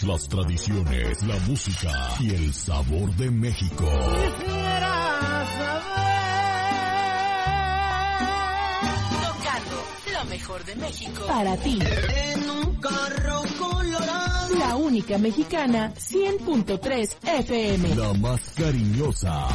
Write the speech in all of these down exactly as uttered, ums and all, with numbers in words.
las tradiciones, la música y el sabor de México. Quisiera saber. Tocando lo mejor de México. Para ti. En un carro colorado. La única mexicana, cien punto tres F M. La más cariñosa.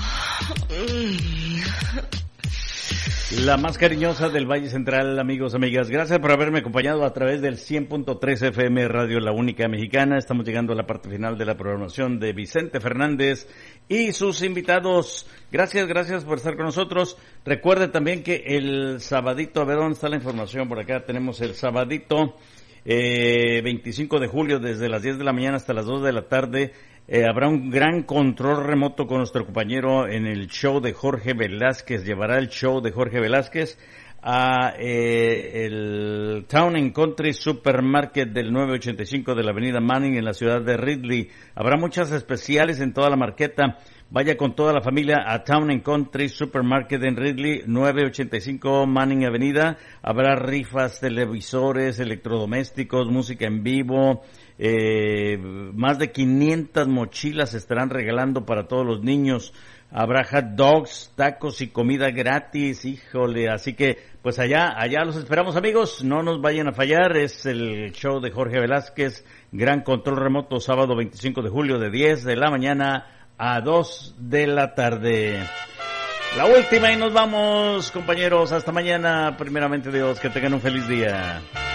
La más cariñosa del Valle Central, amigos, amigas. Gracias por haberme acompañado a través del cien punto tres F M Radio La Única Mexicana. Estamos llegando a la parte final de la programación de Vicente Fernández y sus invitados. Gracias, gracias por estar con nosotros. Recuerde también que el sabadito, a ver dónde está la información por acá, tenemos el sabadito eh, veinticinco de julio desde las diez de la mañana hasta las dos de la tarde. Eh, habrá un gran control remoto con nuestro compañero en el show de Jorge Velázquez. Llevará el show de Jorge Velázquez a eh, el Town and Country Supermarket del nueve ochenta y cinco de la avenida Manning en la ciudad de Ridley. Habrá muchas especiales en toda la marqueta. Vaya con toda la familia a Town and Country Supermarket en Ridley, nueve ochenta y cinco Manning Avenida. Habrá rifas, televisores, electrodomésticos, música en vivo. Eh, más de quinientas mochilas se estarán regalando para todos los niños. Habrá hot dogs, tacos y comida gratis, híjole, así que pues allá, allá los esperamos, amigos, no nos vayan a fallar. Es el show de Jorge Velázquez, gran control remoto, sábado veinticinco de julio de diez de la mañana a dos de la tarde. La última y nos vamos, compañeros, hasta mañana, primeramente Dios, que tengan un feliz día.